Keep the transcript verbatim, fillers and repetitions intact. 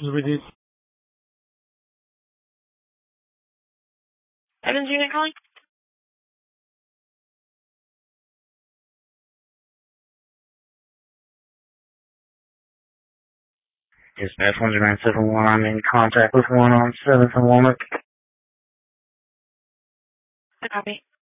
is with you. Evans unit calling? Dispatch one zero nine seven one, I'm in contact with one on seventh and Walnut. I copy.